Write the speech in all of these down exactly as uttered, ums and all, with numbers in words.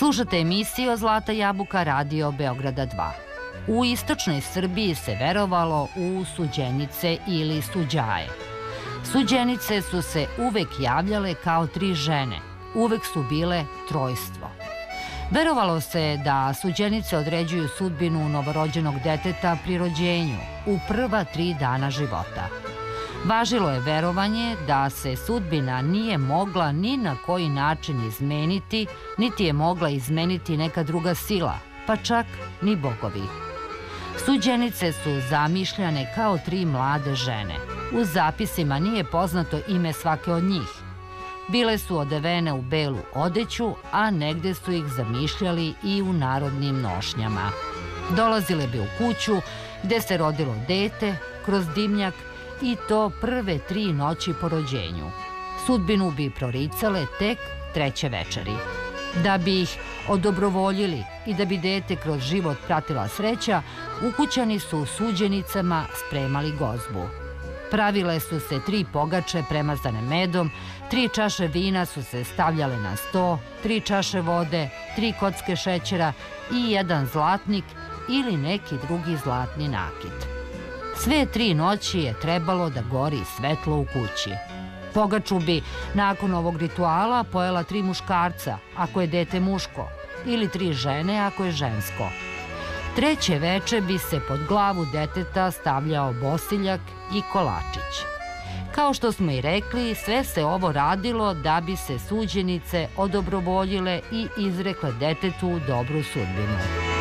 Slušate emisiju Zlata jabuka Radio Beograda dva. U istočnoj Srbiji se verovalo u suđenice ili suđaje. Suđenice su se uvek javljale kao tri žene, uvek su bile trojstvo. Verovalo se da suđenice određuju sudbinu novorođenog deteta pri rođenju u prva tri dana života. Važilo je verovanje da se sudbina nije mogla ni na koji način izmeniti, niti je mogla izmeniti neka druga sila, pa čak ni bogovi. Suđenice su zamišljane kao tri mlade žene. U zapisima nije poznato ime svake od njih. Bile su odevene u belu odeću, a negde su ih zamišljali i u narodnim nošnjama. Dolazile bi u kuću gde se rodilo dete, kroz dimnjak, i to prve tri noći po rođenju. Sudbinu bi proricale tek treće večeri. Da bi ih odobrovoljili i da bi dete kroz život pratila sreća, ukućani su suđenicama spremali gozbu. Pravile su se tri pogače premazane medom, tri čaše vina su se stavljale na sto, tri čaše vode, tri kocke šećera i jedan zlatnik ili neki drugi zlatni nakit. Sve tri noći je trebalo da gori svetlo u kući. Pogaču bi nakon ovog rituala pojela tri muškarca, ako je dete muško, ili tri žene, ako je žensko. Treće veče bi se pod glavu deteta stavljao bosiljak i kolačić. Kao što smo i rekli, sve se ovo radilo da bi se suđenice odobrovoljile i izrekle detetu dobru sudbinu.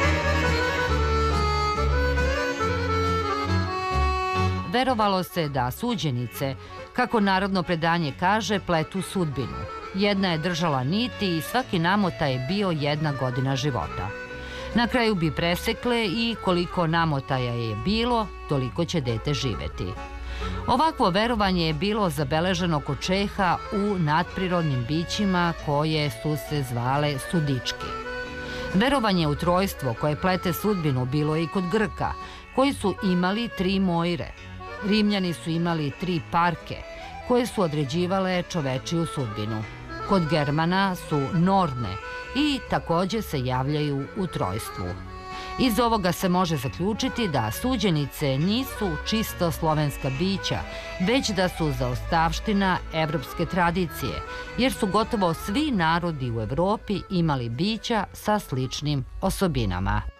Verovalo se da suđenice, kako narodno predanje kaže, pletu sudbinu. Jedna je držala niti i svaki namota je bio jedna godina života. Na kraju bi presekle i koliko namotaja je bilo, toliko će dete živeti. Ovakvo verovanje je bilo zabeleženo kod Čeha u nadprirodnim bićima koje su se zvale sudički. Verovanje u trojstvo koje plete sudbinu bilo je i kod Grka, koji su imali tri mojre. Rimljani su imali tri parke, koje su određivale čovečiju sudbinu. Kod Germana su norne i takođe se javljaju u trojstvu. Iz ovoga se može zaključiti da suđenice nisu čisto slovenska bića, već da su zaostavština evropske tradicije, jer su gotovo svi narodi u Evropi imali bića sa sličnim osobinama.